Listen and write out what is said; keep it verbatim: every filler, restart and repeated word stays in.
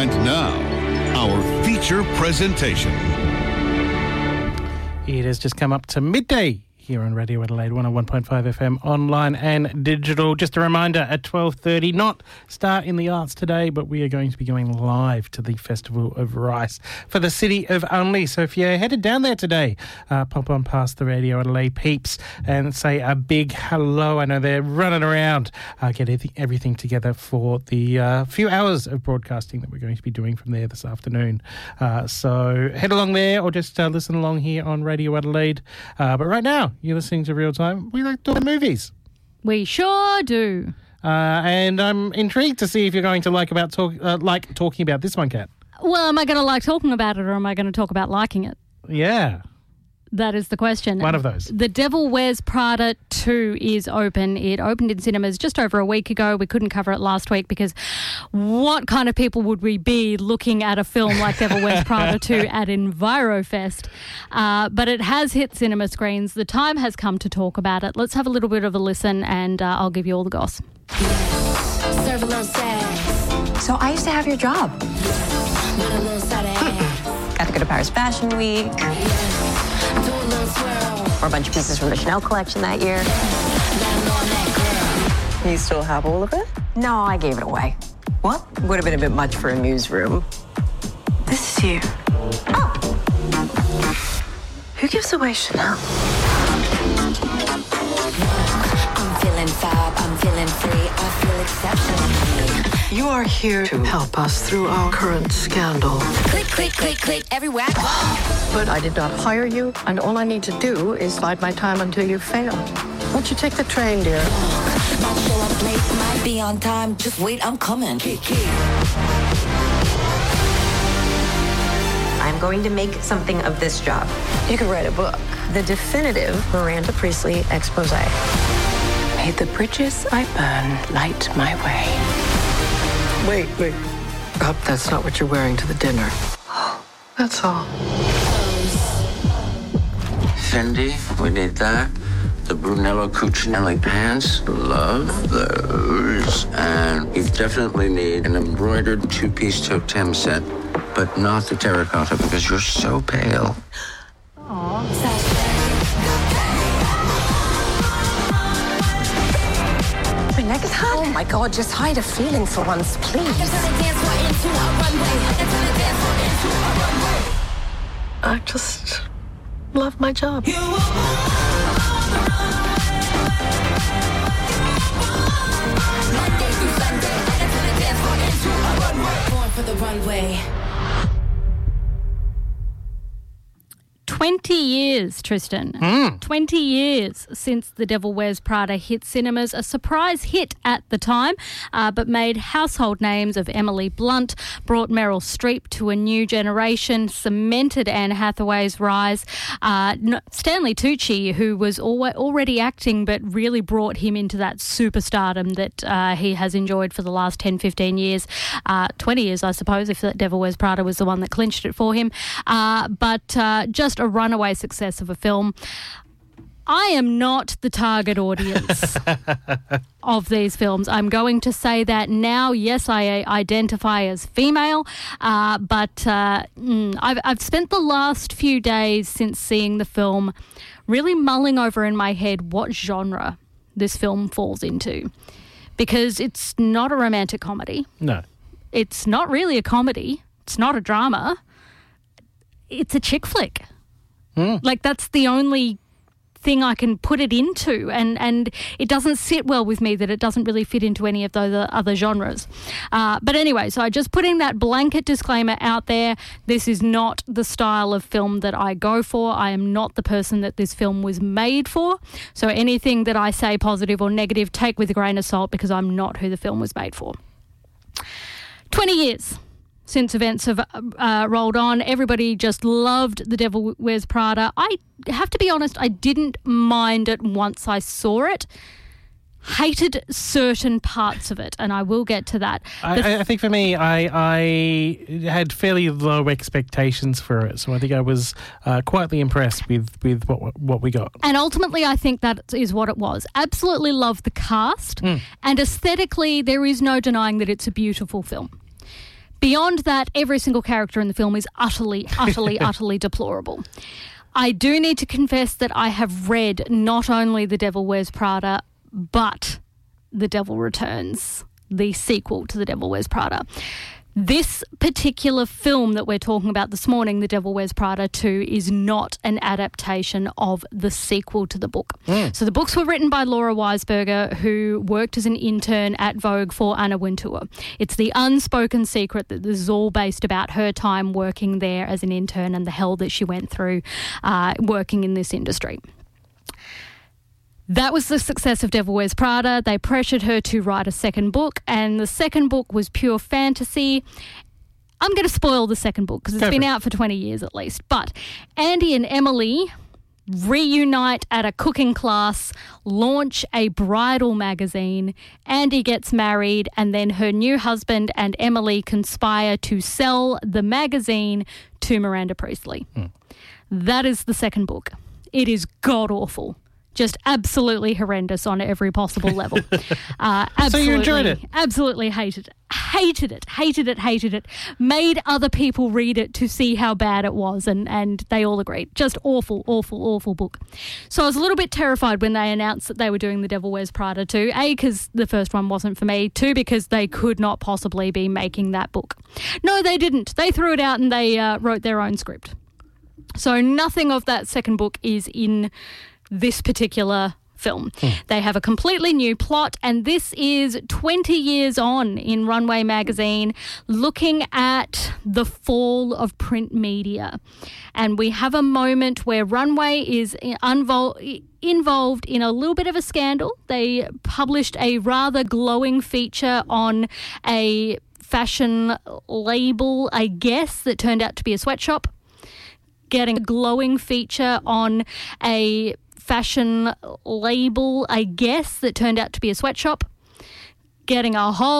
And now, our feature presentation. It has just come up to midday here on Radio Adelaide one oh one point five F M, online and digital. Just a reminder, at twelve thirty, not Star in the Arts today, but we are going to be going live to the Festival of Rice for the City of Unley. So if you're headed down there today, uh, pop on past the Radio Adelaide peeps and say a big hello. I know they're running around, uh, get everything together for the uh, few hours of broadcasting that we're going to be doing from there this afternoon. Uh, so head along there or just uh, listen along here on Radio Adelaide. Uh, but right now, you're listening to Real Time. We like talking movies. We sure do. Uh, and I'm intrigued to see if you're going to like about talk, uh, like talking about this one, Kat. Well, am I going to like talking about it or am I going to talk about liking it? Yeah. That is the question. One of those. The Devil Wears Prada two is open. It opened in cinemas just over a week ago. We couldn't cover it last week because what kind of people would we be looking at a film like Devil Wears Prada two at EnviroFest? Uh, but it has hit cinema screens. The time has come to talk about it. Let's have a little bit of a listen and uh, I'll give you all the goss. Serve a little sex. So I used to have your job. With a little side of ass. Got to go to Paris Fashion Week. Or a bunch of pieces from the Chanel collection that year. You still have all of it? No, I gave it away. What? Would have been a bit much for a newsroom. This is you. Oh! Who gives away Chanel? I'm feeling fab, I'm feeling free, I feel exceptional. You are here to help us through our current scandal. Click, click, click, click, everywhere I go. But I did not hire you, and all I need to do is bide my time until you fail. Won't you take the train, dear? Might show up late, might be on time. Just wait, I'm coming. I'm going to make something of this job. You could write a book. The definitive Miranda Priestley expose. May the bridges I burn light my way. Wait, wait. Oh, that's not what you're wearing to the dinner. That's all. Cindy, we need that. The Brunello Cucinelli pants. Love those. And you definitely need an embroidered two-piece totem set, but not the terracotta because you're so pale. My neck is hot. Oh my God, just hide a feeling for once, please. I just love my job. For the runway. twenty years, Tristan. Mm. twenty years since The Devil Wears Prada hit cinemas. A surprise hit at the time, uh, but made household names of Emily Blunt, brought Meryl Streep to a new generation, cemented Anne Hathaway's rise. Uh, Stanley Tucci, who was al- already acting, but really brought him into that superstardom that uh, he has enjoyed for the last ten, fifteen years. Uh, twenty years, I suppose, if The Devil Wears Prada was the one that clinched it for him. Uh, but uh, just a runaway success of a film. I am not the target audience of these films. I'm going to say that now. Yes, I identify as female, uh, but uh, mm, I've, I've spent the last few days since seeing the film really mulling over in my head what genre this film falls into, because it's not a romantic comedy. No. It's not really a comedy. It's not a drama. It's a chick flick. Mm. Like, that's the only thing I can put it into, and, and it doesn't sit well with me that it doesn't really fit into any of those other genres. Uh, but anyway, so I just putting that blanket disclaimer out there. This is not the style of film that I go for. I am not the person that this film was made for. So anything that I say, positive or negative, take with a grain of salt, because I'm not who the film was made for. twenty years since events have uh, rolled on. Everybody just loved The Devil Wears Prada. I have to be honest, I didn't mind it once I saw it. Hated certain parts of it, and I will get to that. I, I think for me, I, I had fairly low expectations for it, so I think I was uh, quietly impressed with, with what what we got. And ultimately, I think that is what it was. Absolutely loved the cast, mm. and aesthetically, there is no denying that it's a beautiful film. Beyond that, every single character in the film is utterly, utterly, utterly deplorable. I do need to confess that I have read not only The Devil Wears Prada, but The Devil Returns, the sequel to The Devil Wears Prada. This particular film that we're talking about this morning, The Devil Wears Prada two, is not an adaptation of the sequel to the book. Mm. So the books were written by Laura Weisberger, who worked as an intern at Vogue for Anna Wintour. It's the unspoken secret that this is all based about her time working there as an intern and the hell that she went through uh, working in this industry. That was the success of Devil Wears Prada. They pressured her to write a second book, and the second book was pure fantasy. I'm going to spoil the second book because it's Go been out for twenty years at least. But Andy and Emily reunite at a cooking class, launch a bridal magazine. Andy gets married, and then her new husband and Emily conspire to sell the magazine to Miranda Priestly. Hmm. That is the second book. It is god-awful. Just absolutely horrendous on every possible level. Uh, absolutely, so you enjoyed it? Absolutely hated it. Hated it, hated it, hated it. Made other people read it to see how bad it was, and, and they all agreed. Just awful, awful, awful book. So I was a little bit terrified when they announced that they were doing The Devil Wears Prada two. A, because the first one wasn't for me. Two, because they could not possibly be making that book. No, they didn't. They threw it out and they uh, wrote their own script. So nothing of that second book is in this particular film. Hmm. They have a completely new plot, and this is twenty years on in Runway magazine, looking at the fall of print media. And we have a moment where Runway is unvol- involved in a little bit of a scandal. They published a rather glowing feature on a fashion label, I guess, that turned out to be a sweatshop. Getting a glowing feature on a fashion label, I guess, that turned out to be a sweatshop. Getting a whole